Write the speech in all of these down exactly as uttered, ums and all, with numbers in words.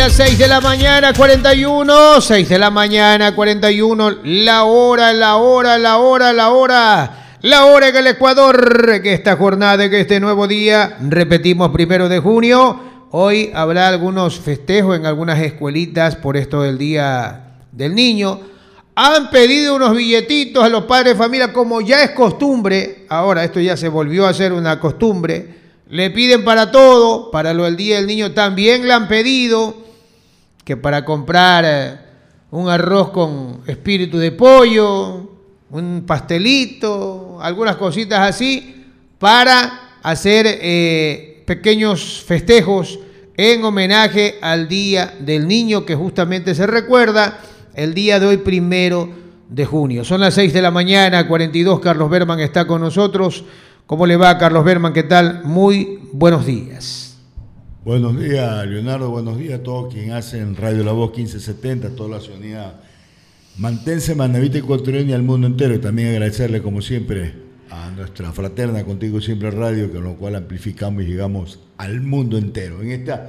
las seis de la mañana, cuarenta y uno. seis de la mañana, cuarenta y uno. La hora, la hora, la hora, la hora. La hora en el Ecuador, que esta jornada, que este nuevo día, repetimos, primero de junio. Hoy habrá algunos festejos en algunas escuelitas por esto del Día del Niño. Han pedido unos billetitos a los padres de familia, como ya es costumbre. Ahora esto ya se volvió a ser una costumbre. Le piden para todo, para lo del Día del Niño también le han pedido que para comprar un arroz con espíritu de pollo, un pastelito, algunas cositas así, para hacer eh, pequeños festejos en homenaje al Día del Niño, que justamente se recuerda el día de hoy, primero de junio. Son las seis de la mañana, cuarenta y dos. Carlos Berman está con nosotros. ¿Cómo le va, Carlos Berman? ¿Qué tal? Muy buenos días. Buenos días, Leonardo. Buenos días a todos quienes hacen Radio La Voz quince setenta, toda la ciudadanía mantense, manavita ecuatoriana y al mundo entero. Y también agradecerle, como siempre, a nuestra fraterna Contigo Siempre Radio, con lo cual amplificamos y llegamos al mundo entero. En esta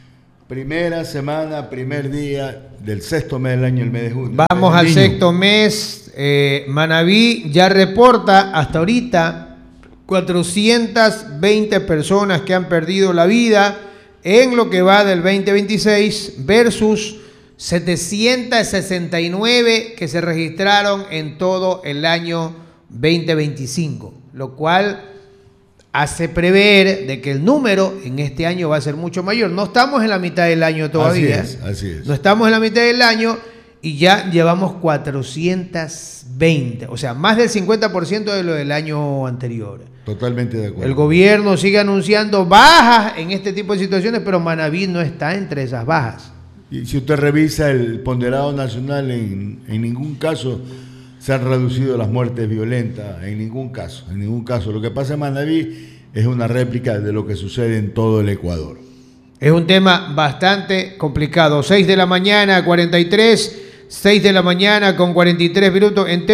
primera semana, primer día del sexto mes del año, el mes de junio. Vamos al sexto mes. Eh, Manaví ya reporta hasta ahorita cuatrocientas veinte personas que han perdido la vida en lo que va del veinte veintiséis versus setecientas sesenta y nueve que se registraron en todo el año veinte veinticinco, lo cual hace prever de que el número en este año va a ser mucho mayor. No estamos en la mitad del año todavía. Así es, así es. No estamos en la mitad del año y ya llevamos cuatrocientas veinte, o sea, más del cincuenta por ciento de lo del año anterior. Totalmente de acuerdo. El gobierno sigue anunciando bajas en este tipo de situaciones, pero Manaví no está entre esas bajas. Y si usted revisa el ponderado nacional, en, en ningún caso se han reducido las muertes violentas, en ningún caso, en ningún caso. Lo que pasa en Manaví es una réplica de lo que sucede en todo el Ecuador. Es un tema bastante complicado. seis de la mañana, cuarenta y tres, seis de la mañana con cuarenta y tres minutos. En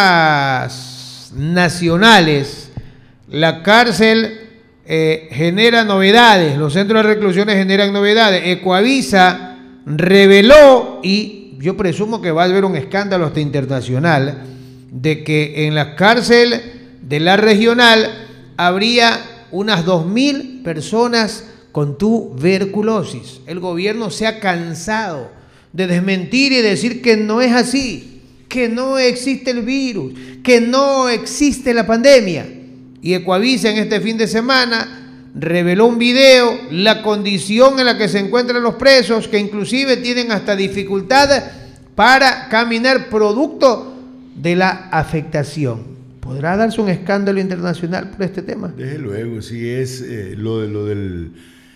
temas nacionales, la cárcel eh, genera novedades, los centros de reclusiones generan novedades. Ecoavisa reveló, y yo presumo que va a haber un escándalo hasta internacional, de que en la cárcel de la regional habría unas dos mil personas con tuberculosis. El gobierno se ha cansado de desmentir y decir que no es así, que no existe el virus, que no existe la pandemia. Y Ecoavisa en este fin de semana reveló un video, la condición en la que se encuentran los presos, que inclusive tienen hasta dificultad para caminar producto de la afectación. ¿Podrá darse un escándalo internacional por este tema? Desde luego, sí, es eh, lo, de, lo del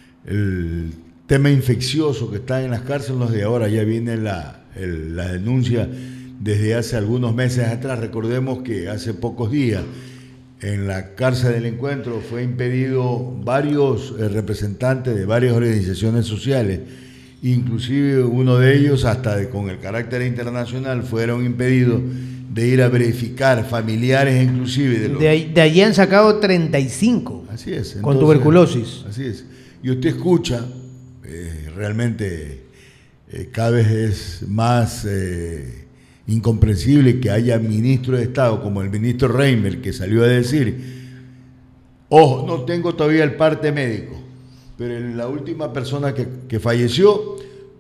el tema infeccioso que está en las cárceles de ahora. Ya viene la, el, la denuncia desde hace algunos meses atrás. Recordemos que hace pocos días en la cárcel del Encuentro fue impedido varios eh, representantes de varias organizaciones sociales, inclusive uno de ellos hasta de, con el carácter internacional, fueron impedidos de ir a verificar, familiares inclusive. De, los... de, ahí, de allí han sacado treinta y cinco. Así es. Entonces, con tuberculosis. Así es. Y usted escucha, eh, realmente eh, cada vez es más eh, incomprensible que haya ministros de Estado como el ministro Reimer, que salió a decir, ojo, no tengo todavía el parte médico, pero la última persona que, que falleció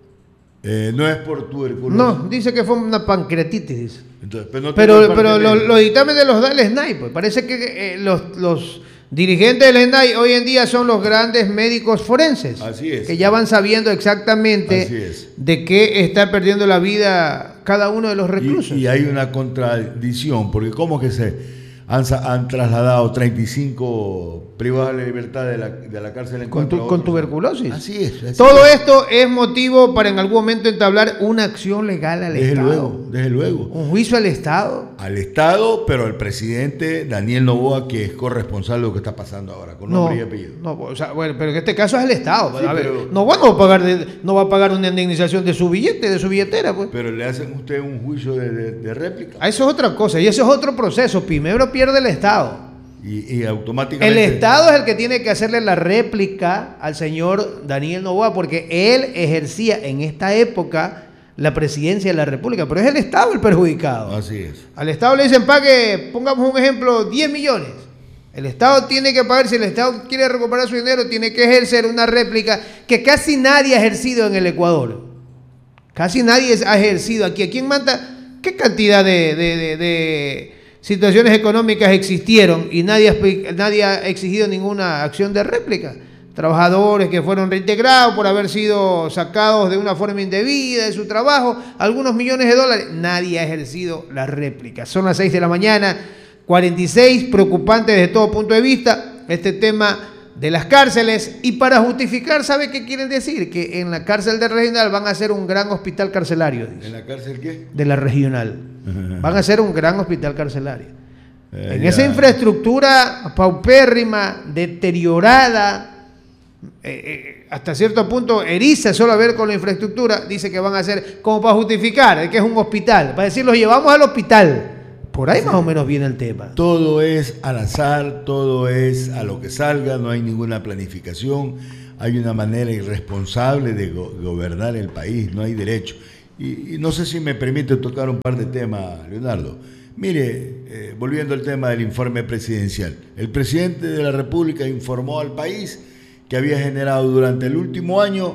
eh, no es por tuberculosis. No, dice que fue una pancreatitis. Entonces, pero no pero pero los lo dictámenes los da el S N A I, pues parece que eh, los, los dirigentes del S N A I hoy en día son los grandes médicos forenses. Así es. Que ya van sabiendo exactamente de qué está perdiendo la vida cada uno de los reclusos. Y, y hay una contradicción, porque ¿cómo que se han, han trasladado treinta y cinco privados de la libertad de la, de la cárcel en con, tu, con tuberculosis? Así es. Así Todo es. esto es motivo para en algún momento entablar una acción legal al desde Estado. Luego, desde luego. Un juicio al Estado. Al Estado, pero al presidente Daniel Noboa, que es corresponsable de lo que está pasando ahora, con nombre no, y apellido. No, o sea, bueno, pero en este caso es el Estado. Sí, a ver, pero, no, bueno, va a pagar de, no va a pagar una indemnización de su billete, de su billetera, pues. Pero le hacen a usted un juicio de, de, de réplica. Eso es otra cosa, y eso es otro proceso. Primero pierde el Estado. Y, y automáticamente... El Estado es el que tiene que hacerle la réplica al señor Daniel Noboa, porque él ejercía en esta época la presidencia de la República, pero es el Estado el perjudicado. Así es. Al Estado le dicen, pague, pongamos un ejemplo, diez millones. El Estado tiene que pagar, si el Estado quiere recuperar su dinero, tiene que ejercer una réplica que casi nadie ha ejercido en el Ecuador. Casi nadie ha ejercido aquí. ¿A quién manda? ¿Qué cantidad de, de, de, de situaciones económicas existieron y nadie ha, nadie ha exigido ninguna acción de réplica? Trabajadores que fueron reintegrados por haber sido sacados de una forma indebida de su trabajo, algunos millones de dólares. Nadie ha ejercido la réplica. Son las seis de la mañana, cuarenta y seis, preocupante desde todo punto de vista este tema de las cárceles. Y para justificar, ¿sabe qué quieren decir? Que en la cárcel de Regional van a hacer un gran hospital carcelario. Dice. ¿En la cárcel qué? De la Regional. Van a hacer un gran hospital carcelario. Eh, en ya. Esa infraestructura paupérrima, deteriorada, eh, eh, hasta cierto punto eriza solo a ver con la infraestructura, dice que van a hacer como para justificar que es un hospital, para decir, los llevamos al hospital. Por ahí más o menos viene el tema. Todo es al azar, todo es a lo que salga, no hay ninguna planificación, hay una manera irresponsable de go- gobernar el país, no hay derecho. Y, y no sé si me permite tocar un par de temas, Leonardo. Mire, eh, volviendo al tema del informe presidencial, el presidente de la República informó al país que había generado durante el último año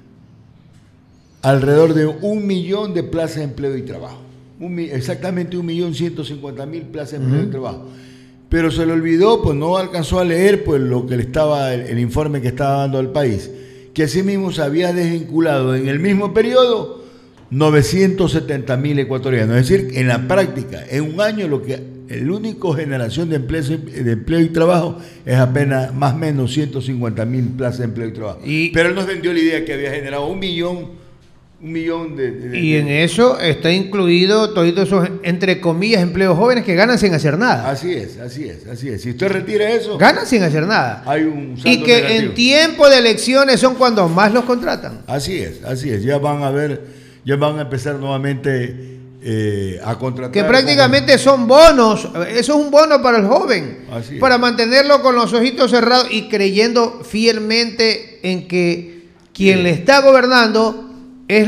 alrededor de un millón de plazas de empleo y trabajo. Un, exactamente un millón ciento cincuenta mil plazas de empleo uh-huh. y trabajo. Pero se le olvidó, pues no alcanzó a leer pues lo que le estaba, el, el informe que estaba dando al país, que asimismo se había desvinculado en el mismo periodo novecientos setenta mil ecuatorianos. Es decir, en la práctica, en un año, lo que el único generación de empleo, de empleo y trabajo es apenas más o menos ciento cincuenta mil plazas de empleo y trabajo. Y, Pero él nos vendió la idea que había generado un millón Un millón de, de, de... Y en eso está incluido todos esos, entre comillas, empleos jóvenes que ganan sin hacer nada. Así es, así es, así es. Si usted retira eso... Ganan sin hacer nada. Hay un saldo y que negativo. En tiempo de elecciones son cuando más los contratan. Así es, así es. Ya van a ver, ya van a empezar nuevamente eh, a contratar... Que prácticamente como... son bonos. Eso es un bono para el joven. Así para es. Mantenerlo con los ojitos cerrados y creyendo fielmente en que quien sí. le está gobernando... es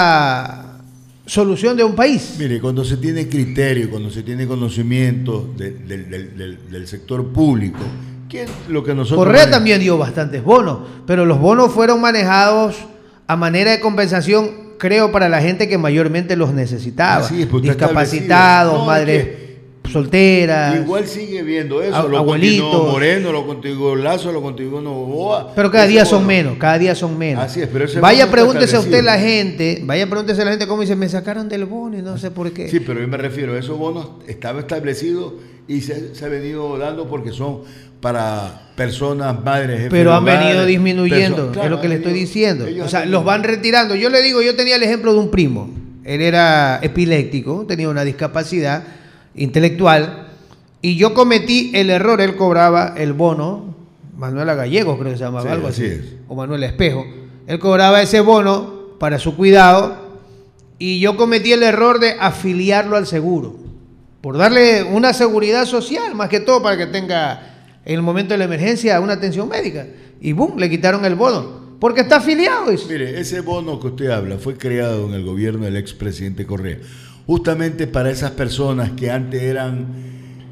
la solución de un país. Mire, cuando se tiene criterio, cuando se tiene conocimiento de, de, de, de, del sector público, ¿qué es lo que nosotros... Correa manejamos? También dio bastantes bonos, pero los bonos fueron manejados a manera de compensación, creo, para la gente que mayormente los necesitaba. Así es, pues discapacitados, no, madres... que... solteras. Igual sigue viendo eso, a, lo abuelitos. continuó Moreno, lo continuó Lazo, lo continuó Noboa. Pero cada día son menos, cada día son menos. Así es, pero ese vaya pregúntese a usted la gente, vaya pregúntese a la gente cómo dice, me sacaron del bono y no sé por qué. Sí, pero yo me refiero a esos bonos, estaba establecido y se, se ha venido dando porque son para personas, madres, jefes. Pero han hogares, venido disminuyendo, claro, es lo que le estoy diciendo. Ellos o sea, los van retirando. Yo le digo, yo tenía el ejemplo de un primo. Él era epiléptico, tenía una discapacidad intelectual. Y yo cometí el error, él cobraba el bono, Manuela Gallegos creo que se llamaba, sí, algo así, así o Manuel Espejo, él cobraba ese bono para su cuidado y yo cometí el error de afiliarlo al seguro, por darle una seguridad social, más que todo para que tenga en el momento de la emergencia una atención médica, y boom, le quitaron el bono, porque está afiliado. Eso. Mire, ese bono que usted habla fue creado en el gobierno del expresidente Correa, justamente para esas personas que antes eran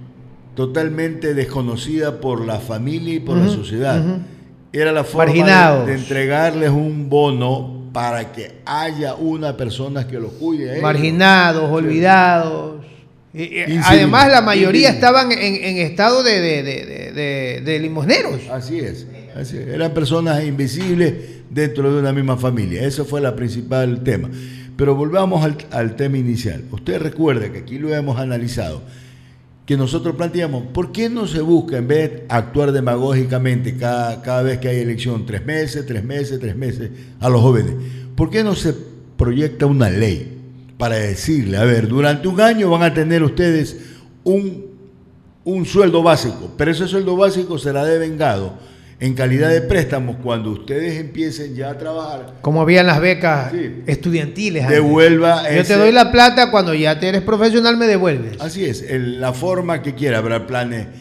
totalmente desconocida por la familia y por uh-huh, la sociedad. Uh-huh. Era la forma de, de entregarles un bono para que haya una persona que los cuide. Marginados, sí. olvidados. Y, además, la mayoría estaban en, en estado de, de, de, de, de, de limosneros. Así es, así es. Eran personas invisibles dentro de una misma familia. Ese fue el principal tema. Pero volvamos al, al tema inicial. Usted recuerda que aquí lo hemos analizado, que nosotros planteamos, ¿por qué no se busca, en vez de actuar demagógicamente cada, cada vez que hay elección, tres meses, tres meses, tres meses, a los jóvenes? ¿Por qué no se proyecta una ley para decirle, a ver, durante un año van a tener ustedes un, un sueldo básico, pero ese sueldo básico será devengado en calidad de préstamos cuando ustedes empiecen ya a trabajar? Como habían las becas sí. estudiantiles. Devuelva Yo ese... te doy la plata, cuando ya te eres profesional me devuelves. Así es, el, la forma que quiera, habrá planes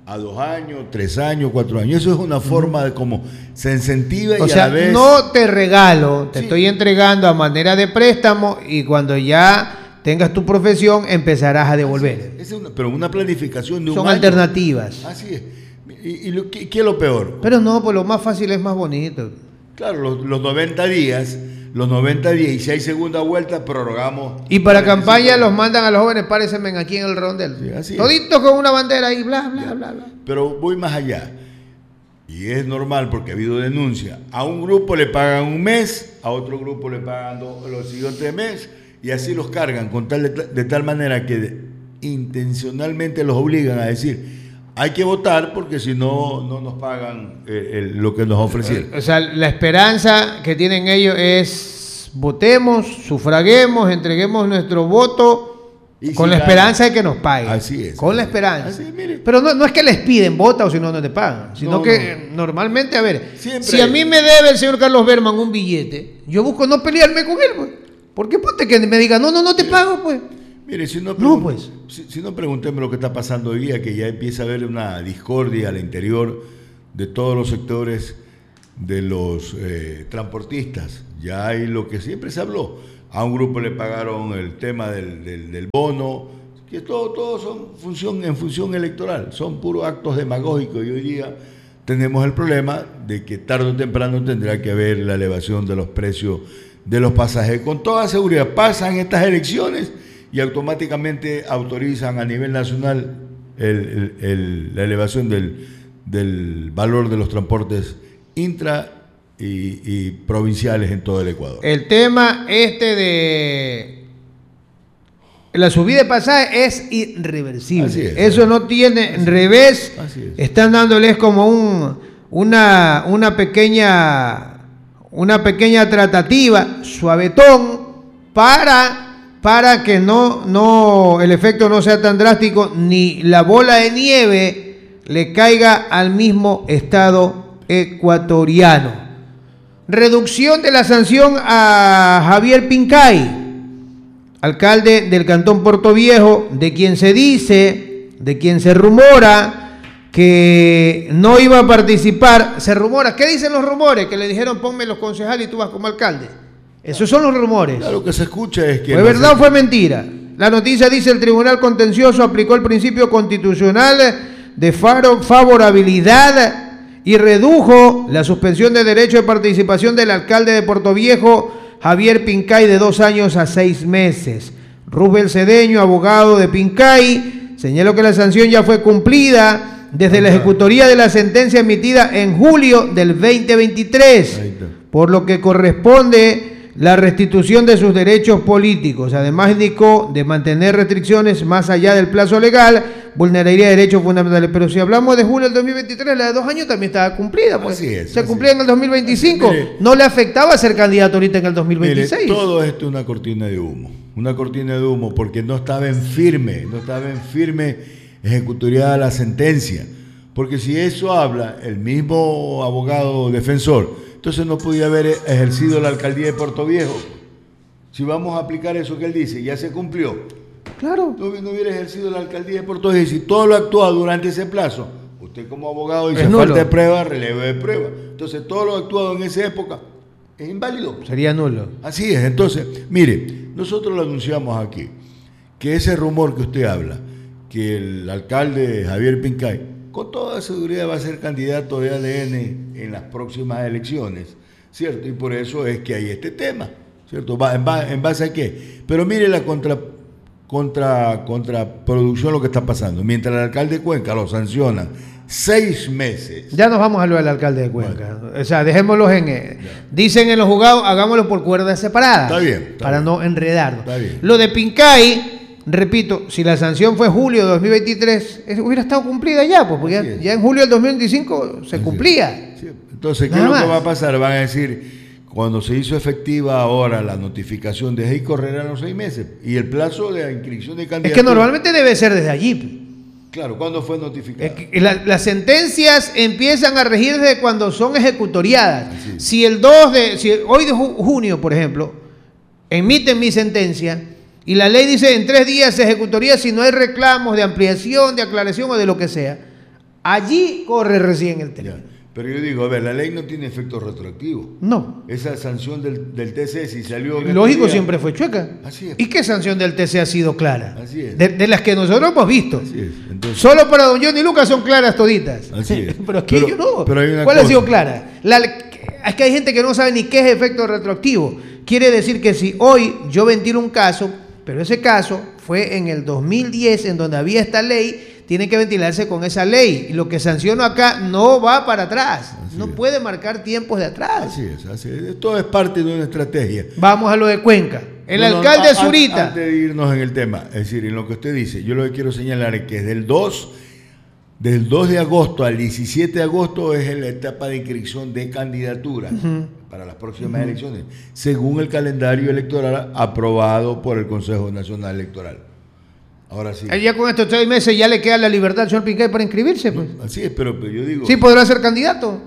a dos años, tres años, cuatro años. Eso es una forma de cómo se incentiva y o sea, a la vez... no te regalo, te sí. estoy entregando a manera de préstamo y cuando ya tengas tu profesión empezarás a devolver. Es, es una, pero una planificación de un Son año. Alternativas. Así es. ¿Y, y lo, qué, qué es lo peor? Pero no, pues lo más fácil es más bonito. Claro, los, los noventa días, los noventa días y si hay segunda vuelta, prorrogamos. Y para campaña los mandan a los jóvenes, párense aquí en el rondel. Sí, así es. Toditos con una bandera ahí, bla, bla, bla, bla. Pero voy más allá. Y es normal porque ha habido denuncia. A un grupo le pagan un mes, a otro grupo le pagan do, los siguientes meses, y así los cargan con tal, de, de tal manera que de, intencionalmente los obligan a decir, hay que votar porque si no, no nos pagan eh, el, lo que nos ofrecieron. O sea, la esperanza que tienen ellos es votemos, sufraguemos, entreguemos nuestro voto y con si la gana, esperanza de que nos paguen. Así es. Con la esperanza. Así, mire. Pero no, no es que les piden vota o si no, no te pagan. Sino No, que no. normalmente, a ver, Siempre. si a mí me debe el señor Carlos Berman un billete, yo busco no pelearme con él, pues. Porque ponte que me diga, no, no, no te pago, pues. Mire, si no, No, pues. si, si no preguntemos lo que está pasando hoy día, que ya empieza a haber una discordia al interior de todos los sectores de los eh, transportistas. Ya hay lo que siempre se habló. A un grupo le pagaron el tema del, del, del bono, que todo, todo son función, en función electoral, son puros actos demagógicos y hoy día tenemos el problema de que tarde o temprano tendrá que haber la elevación de los precios de los pasajes. Con toda seguridad pasan estas elecciones y automáticamente autorizan a nivel nacional el, el, el, la elevación del, del valor de los transportes intra y, y provinciales en todo el Ecuador. El tema este de la subida de pasaje es irreversible. Así es, Eso así no tiene así revés. Así es. Están dándoles como un, una, una pequeña una pequeña tratativa, suavetón, para para que no, no el efecto no sea tan drástico ni la bola de nieve le caiga al mismo estado ecuatoriano. Reducción de la sanción a Javier Pincay, alcalde del Cantón Portoviejo, de quien se dice, de quien se rumora que no iba a participar. Se rumora, ¿qué dicen los rumores? Que le dijeron ponme los concejales y tú vas como alcalde. Esos son los rumores. Claro, lo que se escucha es que... ¿Fue verdad o fue mentira? La noticia dice el Tribunal Contencioso aplicó el principio constitucional de favorabilidad y redujo la suspensión de derecho de participación del alcalde de Portoviejo, Javier Pincay, de dos años a seis meses. Rubén Cedeño, abogado de Pincay, señaló que la sanción ya fue cumplida desde la ejecutoría de la sentencia emitida en julio del veinte veintitrés, por lo que corresponde la restitución de sus derechos políticos. Además indicó de mantener restricciones más allá del plazo legal, vulneraría derechos fundamentales. Pero si hablamos de julio del dos mil veintitrés, la de dos años también estaba cumplida. Pues. Así es, se así cumplía es. en el dos mil veinticinco. Mire, no le afectaba ser candidato ahorita en el dos mil veintiséis. Mire, todo esto es una cortina de humo. Una cortina de humo porque no estaba en firme, no estaba en firme ejecutoriada la sentencia. Porque si eso habla el mismo abogado defensor, entonces no podía haber ejercido la alcaldía de Portoviejo. Si vamos a aplicar eso que él dice, ya se cumplió. Claro. No, no hubiera ejercido la alcaldía de Portoviejo. Si todo lo actuado durante ese plazo, usted como abogado dice Es nulo. falta de prueba, relevo de prueba. Entonces todo lo actuado en esa época es inválido. Sería nulo. Así es. Entonces, mire, nosotros lo anunciamos aquí, que ese rumor que usted habla, que el alcalde Javier Pincay, con toda seguridad va a ser candidato de A D N en las próximas elecciones, ¿cierto? Y por eso es que hay este tema, ¿cierto? ¿En base, en base a qué? Pero mire la contra, contra, contraproducción lo que está pasando. Mientras el alcalde de Cuenca lo sancionan seis meses. Ya nos vamos a lo del alcalde de Cuenca. Bueno. O sea, dejémoslos en... Eh, dicen en los juzgados, hagámoslo por cuerdas separadas. Está bien. Está para bien. no enredarnos. Está bien. Lo de Pincay... Repito, si la sanción fue julio de dos mil veintitrés, hubiera estado cumplida ya, pues, porque ya, ya en julio del dos mil veinticinco se cumplía. Sí. Entonces, ¿qué Nada es lo más. que va a pasar? Van a decir, cuando se hizo efectiva ahora la notificación, desde ahí correrán los seis meses. Y el plazo de inscripción de Es candidatura... que normalmente debe ser desde allí. Claro, ¿cuándo fue notificado? Es que la, las sentencias empiezan a regir desde cuando son ejecutoriadas. Sí. Si el dos de... Si hoy de ju- junio, por ejemplo, emiten mi sentencia... Y la ley dice en tres días se ejecutaría si no hay reclamos de ampliación, de aclaración o de lo que sea. Allí corre recién el término. Ya. Pero yo digo, a ver, la ley no tiene efecto retroactivo. No. Esa sanción del, del T C, si salió... en Lógico, este día, siempre fue chueca. Así es. ¿Y qué sanción del T C ha sido clara? Así es. De, de las que nosotros hemos visto. Así es. Entonces, Solo para don Johnny Lucas son claras toditas. Así es. Pero aquí Pero- yo no. pero hay una ¿Cuál ha cosa. sido clara? La, es que hay gente que no sabe ni qué es efecto retroactivo. Quiere decir que si hoy yo ventilo un caso, pero ese caso fue en el dos mil diez, en donde había esta ley, tiene que ventilarse con esa ley. Y lo que sanciono acá no va para atrás. Así no es. puede marcar tiempos de atrás. así es, así es. Todo es parte de una estrategia. Vamos a lo de Cuenca. El No, no, alcalde a- a- Zurita. Antes de irnos en el tema, es decir, en lo que usted dice, yo lo que quiero señalar es que desde el dos, del dos de agosto al diecisiete de agosto es la etapa de inscripción de candidaturas uh-huh. para las próximas uh-huh. elecciones, según el calendario electoral aprobado por el Consejo Nacional Electoral. Ahora sí. Ya con estos tres meses ya le queda la libertad al señor Pincay para inscribirse, pues. No, así es, pero, pero yo digo... Sí podrá ser candidato.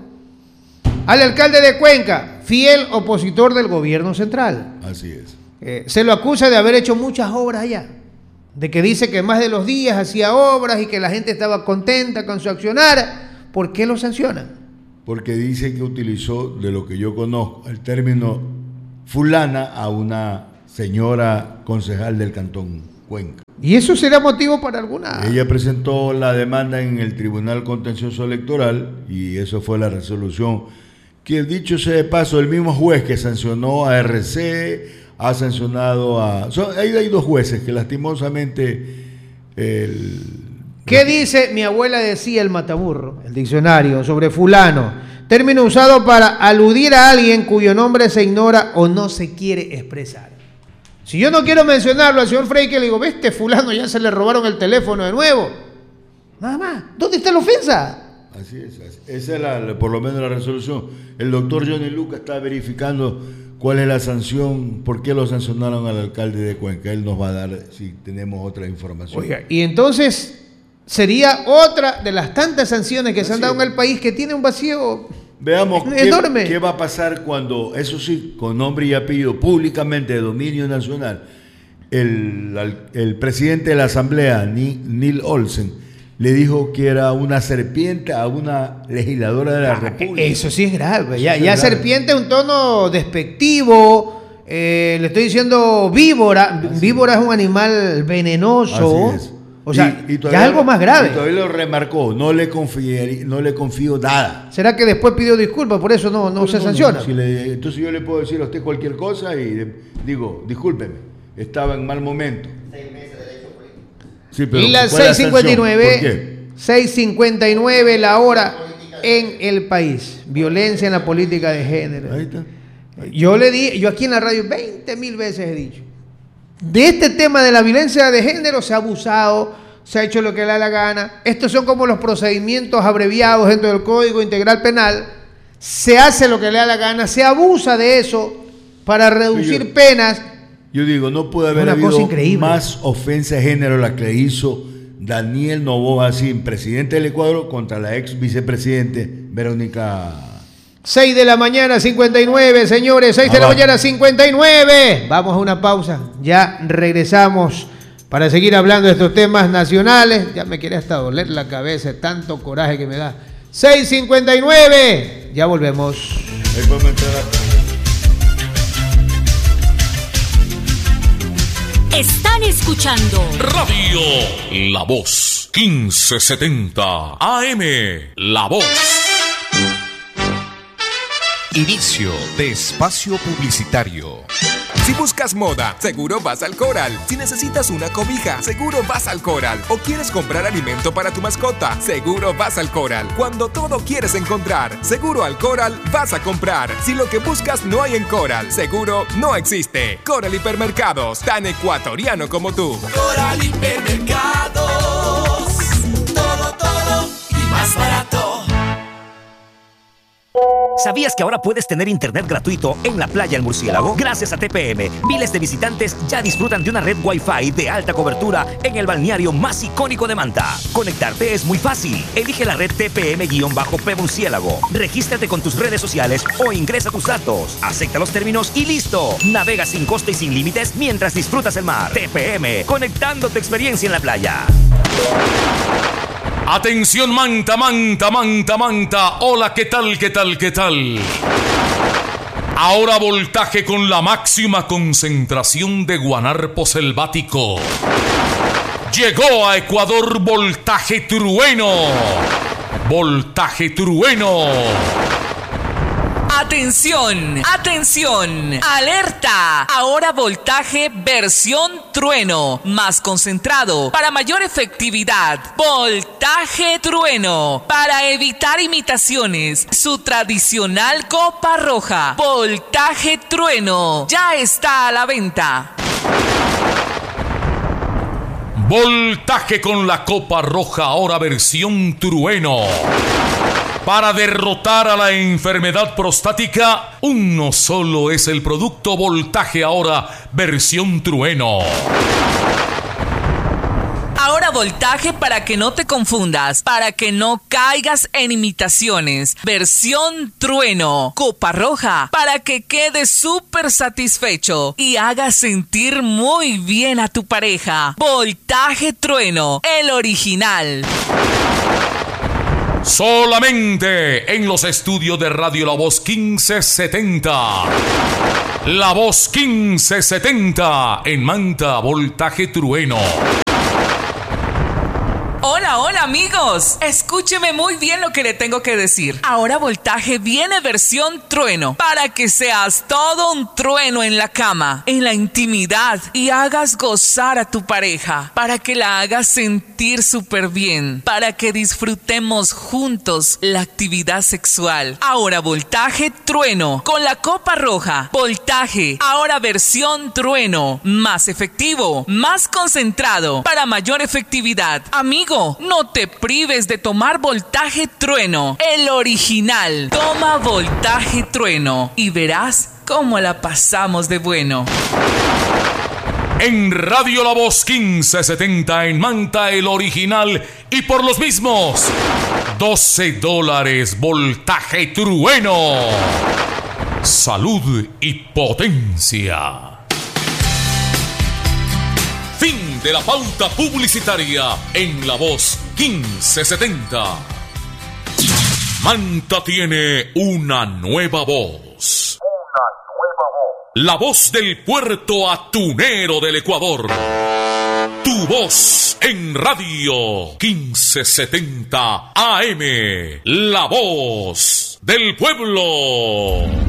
Al alcalde de Cuenca, fiel opositor del gobierno central. Así es. Eh, se lo acusa de haber hecho muchas obras allá. De que dice que más de los días hacía obras y que la gente estaba contenta con su accionar. ¿Por qué lo sancionan? Porque dice que utilizó, de lo que yo conozco, el término fulana a una señora concejal del Cantón Cuenca. ¿Y eso será motivo para alguna? Ella presentó la demanda en el Tribunal Contencioso Electoral y eso fue la resolución que, dicho sea de paso, el mismo juez que sancionó a R C ha sancionado a... Son, hay, hay dos jueces que lastimosamente... El, ¿Qué dice? Mi abuela decía el mataburro, el diccionario, sobre fulano? Término usado para aludir a alguien cuyo nombre se ignora o no se quiere expresar. Si yo no quiero mencionarlo al señor Freike, le digo, ve, este fulano ya se le robaron el teléfono de nuevo. Nada más. ¿Dónde está la ofensa? Así es. Así. Esa es la, la, por lo menos la resolución. El doctor Johnny Lucas está verificando cuál es la sanción, por qué lo sancionaron al alcalde de Cuenca. Él nos va a dar si tenemos otra información. Oiga, y entonces sería otra de las tantas sanciones que se han dado en el país que tiene un vacío... Veamos enorme. Qué, qué va a pasar cuando, eso sí, con nombre y apellido, públicamente de dominio nacional, el, el presidente de la Asamblea, Neil Olsen, le dijo que era una serpiente a una legisladora de la ah, República. Eso sí es grave. Ya, ya es serpiente es un tono despectivo. Eh, le estoy diciendo víbora. Así víbora es un animal venenoso. Así es. O sea, y, y ya es algo más grave. Y todavía lo remarcó, no le, confío, no le confío nada. ¿Será que después pidió disculpas, por eso no, no, no se no, sanciona? No, si le, entonces yo le puedo decir a usted cualquier cosa y de, digo, discúlpeme, estaba en mal momento. Seis meses de derecho político. Sí, pero y las seis cincuenta y nueve, seis cincuenta y nueve la hora en el país. Violencia en la política de género. Ahí está. Ahí está. Yo le di, yo aquí en la radio veinte mil veces he dicho. De este tema de la violencia de género se ha abusado, se ha hecho lo que le da la gana. Estos son como los procedimientos abreviados dentro del Código Integral Penal. Se hace lo que le da la gana, se abusa de eso para reducir yo, penas. Yo digo, no puede haber habido más ofensa de género la que hizo Daniel Noboa Sim, presidente del Ecuador, contra la ex vicepresidente Verónica... seis de la mañana, cincuenta y nueve, señores, seis de la mañana, cincuenta y nueve. Vamos a una pausa, ya regresamos para seguir hablando de estos temas nacionales. Ya me quiere hasta doler la cabeza, tanto coraje que me da. seis cincuenta y nueve, ya volvemos. Ahí podemos entrar a... Están escuchando Radio La Voz, quince setenta A M, La Voz. Inicio de espacio publicitario. Si buscas moda, seguro vas al Coral. Si necesitas una cobija, seguro vas al Coral. O quieres comprar alimento para tu mascota, seguro vas al Coral. Cuando todo quieres encontrar, seguro al Coral vas a comprar. Si lo que buscas no hay en Coral, seguro no existe. Coral Hipermercados, tan ecuatoriano como tú. Coral Hipermercados, todo, todo y más barato. ¿Sabías que ahora puedes tener internet gratuito en la playa El Murciélago? Gracias a T P M, miles de visitantes ya disfrutan de una red Wi-Fi de alta cobertura en el balneario más icónico de Manta. Conectarte es muy fácil. Elige la red T P M-P Murciélago. Regístrate con tus redes sociales o ingresa tus datos. Acepta los términos y listo. Navega sin coste y sin límites mientras disfrutas el mar. T P M, conectando tu experiencia en la playa. Atención, Manta, Manta, Manta, Manta. Hola, ¿qué tal, qué tal, qué tal? Ahora voltaje con la máxima concentración de guanarpo selvático. Llegó a Ecuador voltaje trueno. Voltaje trueno. Atención, atención, alerta. Ahora voltaje versión trueno, más concentrado, para mayor efectividad. Voltaje trueno, para evitar imitaciones. Su tradicional copa roja. Voltaje trueno, ya está a la venta. Voltaje con la copa roja, ahora versión trueno. Para derrotar a la enfermedad prostática, uno solo es el producto. Voltaje ahora versión trueno. Ahora voltaje para que no te confundas, para que no caigas en imitaciones. Versión trueno, copa roja, para que quedes súper satisfecho y hagas sentir muy bien a tu pareja. Voltaje trueno, el original. Solamente en los estudios de Radio La Voz quince setenta. La Voz quince setenta en Manta, voltaje trueno. Hola, hola amigos, escúcheme muy bien lo que le tengo que decir. Ahora voltaje viene versión trueno, para que seas todo un trueno en la cama, en la intimidad, y hagas gozar a tu pareja, para que la hagas sentir súper bien, para que disfrutemos juntos la actividad sexual. Ahora voltaje trueno, con la copa roja. Voltaje, ahora versión trueno, más efectivo, más concentrado, para mayor efectividad. Amigo, no te prives de tomar voltaje trueno, el original. Toma voltaje trueno y verás cómo la pasamos de bueno. En Radio La Voz quince setenta en Manta, el original, y por los mismos doce dólares voltaje trueno. Salud y potencia. Fin de la pauta publicitaria en La Voz quince setenta. Manta tiene una nueva voz. Una nueva voz. La voz del puerto atunero del Ecuador. Tu voz en Radio quince setenta A M. La voz del pueblo.